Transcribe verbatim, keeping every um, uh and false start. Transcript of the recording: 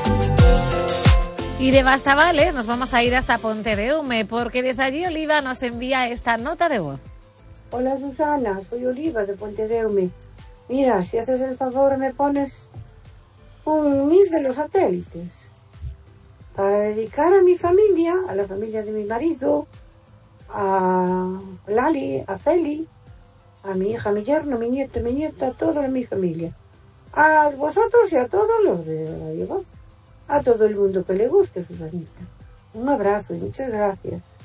Y de Bastavales nos vamos a ir hasta Pontedeume, porque desde allí Oliva nos envía esta nota de voz. Hola Susana, soy Oliva de Pontedeume. Mira, si haces el favor me pones un mil de los satélites para dedicar a mi familia, a la familia de mi marido, a Lali, a Feli, a mi hija, mi yerno, mi nieto, mi nieta, a toda mi familia. A vosotros y a todos los de Radio Voz. A todo el mundo que le guste, Susanita. Un abrazo y muchas gracias.